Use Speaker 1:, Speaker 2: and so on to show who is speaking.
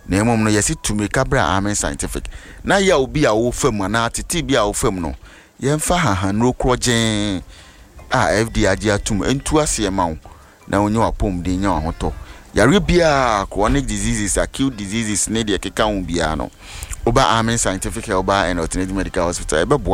Speaker 1: na emom no yesi to make abra Amen Scientific na ya obi a wo fam na tete bi a wo fam no yemfa hahan ro krogen FD agia tum entu ase ma wo na onye wapom de nya ahoto yare bia chronic diseases acute diseases ne de keka wo bia no oba Amen Scientific oba and alternative medical hospital